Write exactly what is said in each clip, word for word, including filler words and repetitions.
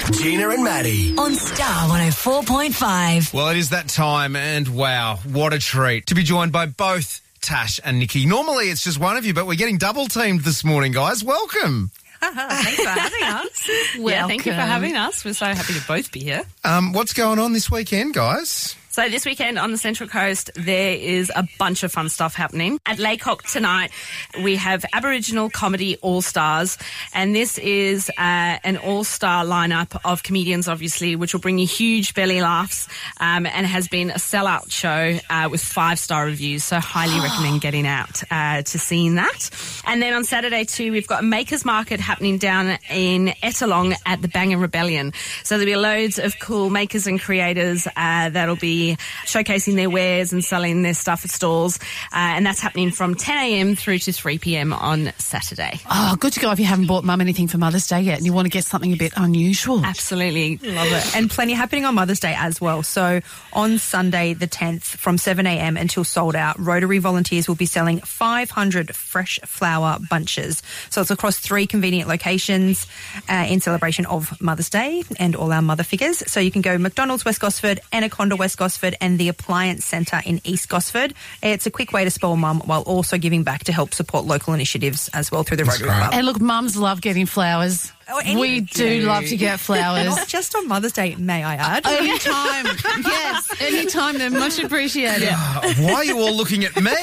Gina and Maddie. On Star one oh four point five. Well, it is that time, and wow, what a treat to be joined by both Tash and Nikki. Normally it's just one of you, but we're getting double-teamed this morning, guys. Welcome. Thanks for having us. Yeah, thank you for having us. We're so happy to both be here. Um, what's going on this weekend, guys? So this weekend on the Central Coast, there is a bunch of fun stuff happening. At Laycock tonight, we have Aboriginal Comedy All-Stars, and this is uh, an all-star lineup of comedians, obviously, which will bring you huge belly laughs, um, and has been a sellout show uh, with five-star reviews, so highly recommend getting out uh, to seeing that. And then on Saturday too, we've got a Makers Market happening down in Ettalong at the Banger Rebellion. So there'll be loads of cool makers and creators uh, that'll be showcasing their wares and selling their stuff at stalls, uh, and that's happening from ten a.m. through to three p.m. on Saturday. Oh, good to go if you haven't bought Mum anything for Mother's Day yet and you want to get something a bit unusual. Absolutely. Love it. And plenty happening on Mother's Day as well. So on Sunday the tenth from seven a.m. until sold out, Rotary volunteers will be selling five hundred fresh flower bunches. So it's across three convenient locations uh, in celebration of Mother's Day and all our mother figures. So you can go McDonald's West Gosford, Anaconda West Gosford, and the Appliance Centre in East Gosford. It's a quick way to spoil mum while also giving back to help support local initiatives as well through the Rotary Club. And look, mums love getting flowers. Oh, any- we do love to get flowers. Not just on Mother's Day, may I add. Anytime. Yes, anytime. They're much appreciated. Why are you all looking at me?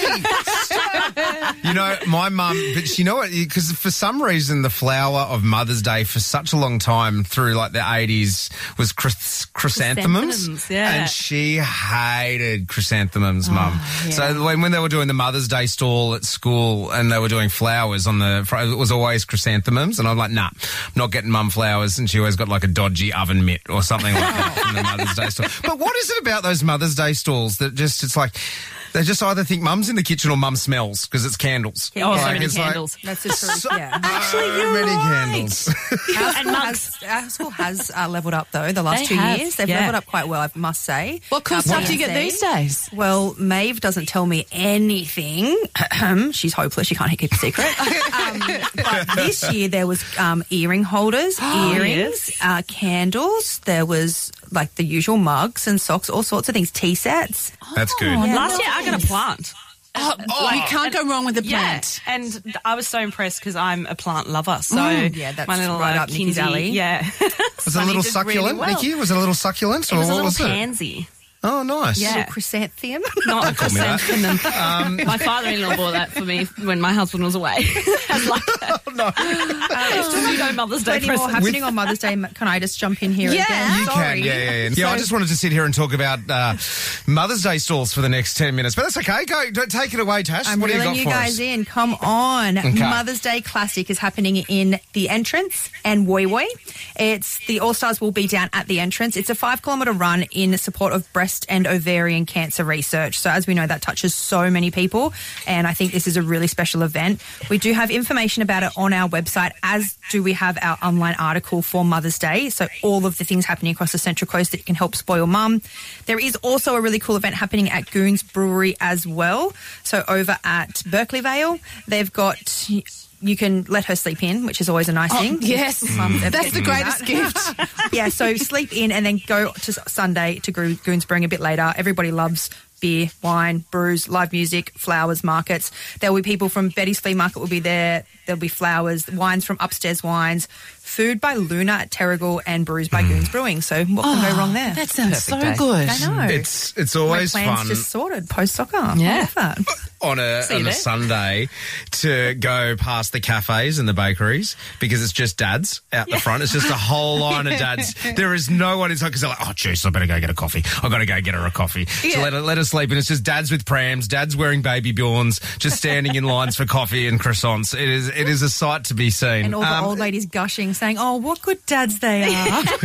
You know, my mum, but you know what, because for some reason the flower of Mother's Day for such a long time through like the eighties was chrysanthemums. Chrysanthemums, yeah. And she hated chrysanthemums, Mum. Oh, yeah. So when, when they were doing the Mother's Day stall at school and they were doing flowers on the front, it was always chrysanthemums. And I'm like, nah, I'm not getting Mum flowers. And she always got like a dodgy oven mitt or something like that from the Mother's Day stall. But what is it about those Mother's Day stalls that just, it's like, they just either think Mum's in the kitchen or Mum smells because it's candles. Oh, Like, so many it's like, candles. That's the truth, so yeah. Actually, you're many right. candles. Our And school mugs. has, our school has uh, levelled up, though, the last They two have, years. They've yeah. levelled up quite well, I must say. What cool Our stuff do you P get N C. these days? Well, Maeve doesn't tell me anything. She's hopeless. She can't keep a secret. um, but this year there was um, earring holders, earrings, yes. uh, candles. There was like the usual mugs and socks, all sorts of things, tea sets. That's good. Yeah. Last year I got a plant. Oh, Like, you can't go wrong with a Yeah, plant. and I was so impressed because I'm a plant lover. So Mm, yeah, that's my little right uh, up Nikki's Kinsey, alley. Yeah, Was it a little succulent, Nikki? Was it a little succulent? It was or a what little was it? pansy. Oh, nice. Yeah. Little chrysanthemum. Not a call me that. chrysanthemum. My father-in-law bought that for me when my husband was away. As like that. Oh, no. It's just no Mother's Day Plenty more present. happening on Mother's Day. Can I just jump in here Yeah. again? You Sorry. can, yeah, yeah, yeah. Yeah, I So- just wanted to sit here and talk about uh, Mother's Day stalls for the next ten minutes, but that's okay. Go, don't take it away, Tash. I'm what do you reeling got you for guys us? in. Come on. Okay. Mother's Day Classic is happening in the entrance and Woy Woy. It's the All-Stars will be down at the entrance. It's a five kilometre run in support of breast and ovarian cancer research. So as we know, that touches so many people, and I think this is a really special event. We do have information about it on our website, as do we have our online article for Mother's Day. So all of the things happening across the Central Coast that can help spoil mum. There is also a really cool event happening at Goons Brewery as well. So over at Berkeley Vale, they've got... You can let her sleep in, which is always a nice thing. Yes, Mum, that's the greatest gift. Yeah, so sleep in and then go to Sunday to Goo- Goons Brewing a bit later. Everybody loves beer, wine, brews, live music, flowers, markets. There will be people from Betty's Flea Market will be there. There'll be flowers, wines from Upstairs Wines, food by Luna at Terrigal, and brews by Goons Brewing. So what can go wrong there? That sounds so day. good. I know. It's it's My always plan's fun just sorted post-soccer. Yeah. I love that. on a See you on a there. Sunday to go past the cafes and the bakeries because it's just dads out the front. It's just a whole line of dads. There is no one inside because they're like, oh, jeez, I better go get a coffee. I've got to go get her a coffee. So Yeah. let her, let her sleep. And it's just dads with prams, dads wearing baby Bjorns, just standing in lines for coffee and croissants. It is it is a sight to be seen. And all the Um, old ladies gushing, saying, oh, what good dads they are.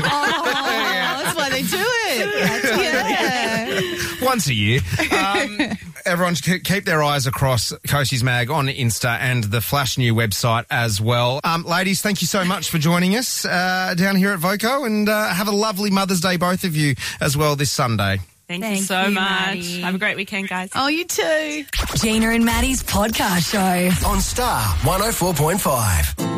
Oh, that's why they do it. Yeah. once a year. Um, everyone should keep their eyes across Coasties Mag on Insta and the Flash New website as well. Um, ladies, thank you so much for joining us uh, down here at Voco, and uh, have a lovely Mother's Day, both of you, as well this Sunday. Thank, Thank you so you, much. Maddie. Have a great weekend, guys. Oh, you too. Gina and Maddie's podcast show. On Star one oh four point five.